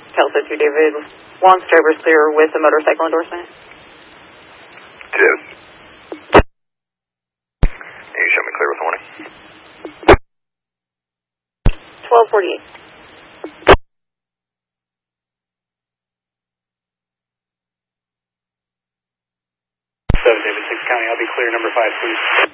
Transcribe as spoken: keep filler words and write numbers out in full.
Kelso two David, Juan Stover's clear with a motorcycle endorsement. Two. Can you show me clear with warning? twelve forty-eight. seven David, six County, I'll be clear, number five, please.